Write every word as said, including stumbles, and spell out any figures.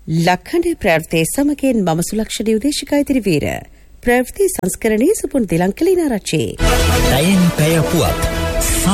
ලක්හඬ ප්‍රවෘත්ති සමගින් මම සුලක්ෂණ උදේශිකා ඉදිරිවීර ප්‍රවෘත්ති සංස්කරණයේ සුපුන් දිලංකලින රචේ. ටයිම් පැය පුවත්